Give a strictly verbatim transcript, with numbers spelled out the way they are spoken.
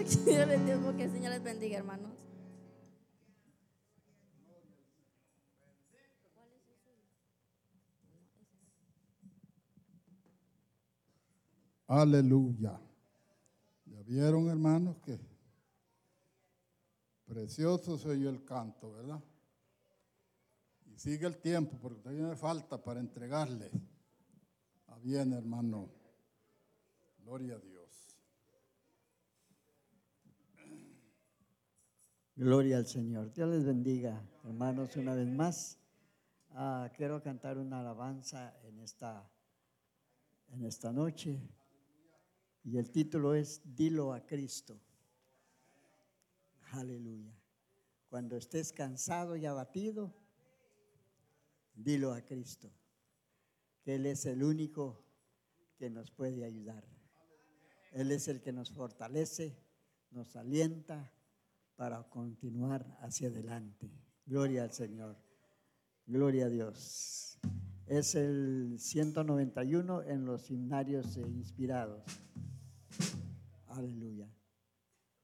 Dios les digo que el Señor les bendiga, hermanos. Aleluya. Ya vieron, hermanos, que precioso se oyó el canto, ¿verdad? Y sigue el tiempo, porque todavía me falta para entregarle. Ah, bien, hermano. Gloria a Dios. Gloria al Señor. Dios les bendiga, hermanos, una vez más. Ah, quiero cantar una alabanza en esta, en esta noche. Y el título es Dilo a Cristo. Aleluya. Cuando estés cansado y abatido, dilo a Cristo, que Él es el único que nos puede ayudar. Él es el que nos fortalece, nos alienta para continuar hacia adelante. Gloria al Señor. Gloria a Dios. Es el ciento noventa y uno en los himnarios inspirados. Aleluya.